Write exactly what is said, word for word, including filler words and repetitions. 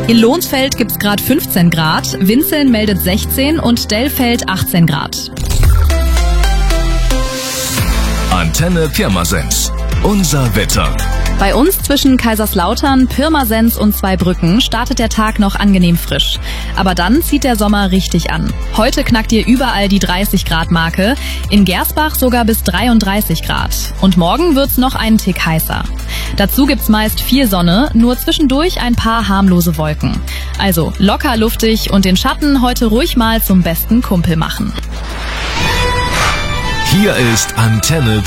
In Lohnsfeld gibt's gerade fünfzehn Grad, Winzeln meldet sechzehn und Dellfeld achtzehn Grad. Antenne Pirmasens. Unser Wetter. Bei uns zwischen Kaiserslautern, Pirmasens und Zweibrücken startet der Tag noch angenehm frisch. Aber dann zieht der Sommer richtig an. Heute knackt ihr überall die dreißig Grad Marke, in Gersbach sogar bis dreiunddreißig Grad. Und morgen wird's noch einen Tick heißer. Dazu gibt's meist viel Sonne, nur zwischendurch ein paar harmlose Wolken. Also locker luftig und den Schatten heute ruhig mal zum besten Kumpel machen. Hier ist Antenne